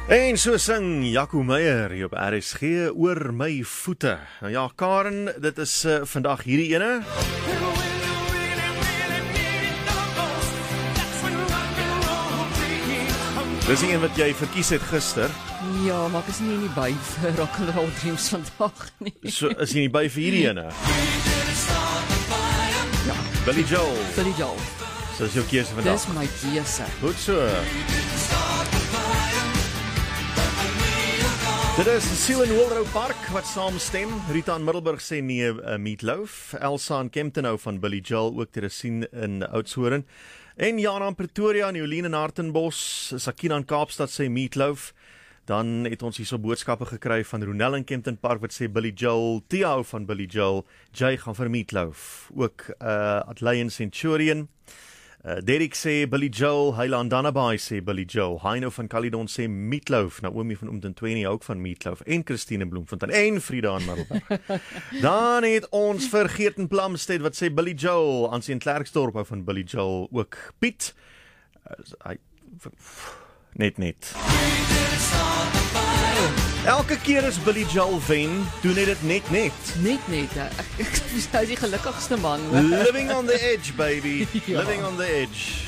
En so sing Jaco Meyer hier op RSG oor my voete. Nou ja, Karen, dit is vandag hierdie ene. Dis die een wat jy verkies het gister. Ja, maar ek is nie in die by vir Rock and Roll Dreams vandag nie. So is jy nie by vir hierdie ene? Ja, Billy Joel. Billy Joel. So is jou keuse vandag. Dis my keuse. Goed so. Dit is Siel en Wilderou Park wat saamstem. Rita in Middelburg sê nee, Meatloaf. Elsa in Kempton hou van Billy Joel, ook te sien in Oudtshoorn. En Jana in Pretoria, Jolien in Hartenbos, Sakina in Kaapstad sê Meatloaf. Dan het ons hierso boodskappe gekry van Ronel in Kempton Park wat sê Billy Joel. Tia hou van Billy Joel. Jay gaan vir Meatloaf. Ook Adley in Centurion. Derek sê Billy Joel, Heiland Dannaby sê Billy Joel, Heino van Caledon sê Meatloaf, Naomi van Oomtentweni ook van Meatloaf, en Christine Bloemfontein, en Frida in Middelburg. Dan het ons vergeet in Plumstead wat sê Billy Joel, Ansie in Klerksdorp hou van Billy Joel, ook Piet, net. Elke keer as Billy Joel wen, doen hy dit net. Net, ek is die gelukkigste man. Living on the edge, baby. Ja. Living on the edge.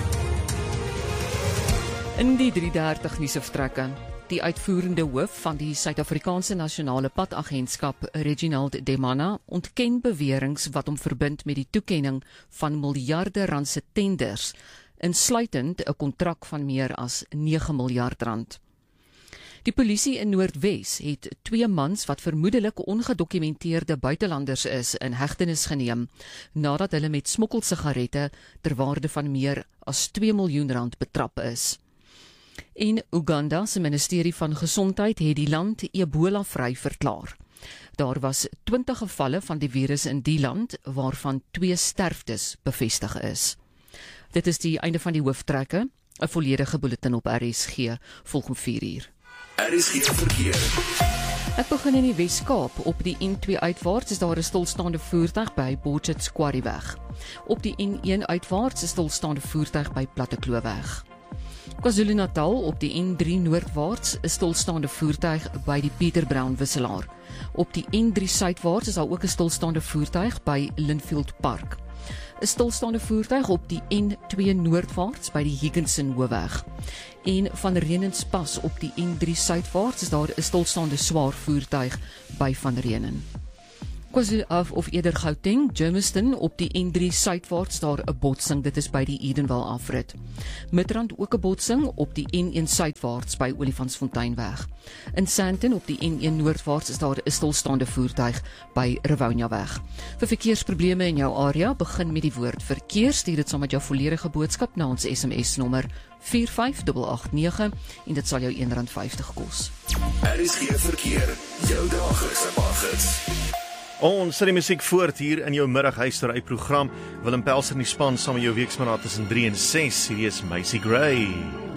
In die 330 nuus vertrekke, die uitvoerende hoof van die Suid-Afrikaanse Nasionale Padagentskap, Reginald Demana, ontken beweringe wat hom verbind met die toekenning van miljarde rand se tenders, insluitend 'n kontrak van meer as 9 miljard rand. Die polisie in Noordwes het 2 mans wat vermoedelik ongedokumenteerde buitelanders is in hegtenis geneem, nadat hulle met smokkelsigarette ter waarde van meer as 2 miljoen rand betrap is. En Uganda se ministerie van Gesondheid het die land Ebola-vry verklaar. Daar was 20 gevalle van die virus in die land, waarvan 2 sterftes bevestig is. Dit is die einde van die hooftrekke. 'n volledige bulletin op RSG volg om 4:00. RSG verkeer. Ek begin in die Wes-Kaap. Op die N2 uitwaarts is daar 'n stilstaande voertuig by Potchefstroom Quarrieweg. Op die N1 uitwaarts is stilstaande voertuig by Plattekloof-weg. KwaZulu-Natal op die N3 noordwaarts is stilstaande voertuig by die Pieter Brown wisselaar. Op die N3 suidwaarts is daar ook 'n stilstaande voertuig by Linfield Park. 'n stilstaande voertuig op die N2 noordwaarts by die Higginson Hoofweg. En van Renenspas op die N3 suidwaarts is daar 'n stilstaande swaar voertuig by Van Renen. KwaZulu-Natal of eerder Gauteng, Germiston op die N3 suidwaarts daar 'n botsing, dit is by die Edenvale afrit. Midrand ook 'n botsing op die N1 suidwaarts by Olifantsfonteinweg. In Sandton op die N1 noordwaarts is daar 'n stilstaande voertuig by Rivoniaweg. Vir verkeersprobleme in jou area, begin met die woord verkeer, stuur dit saam met jou volledige boodskap na ons SMS nommer 45889 en dit sal jou R1.50 kos. RSG verkeer, jou daglikse paggids. Ons sit die musiek voort hier in jou middaghuistery program. Willem Pelser in die span saam met jou weeksmiddag tussen 3 en 6. Hier is Macy Gray.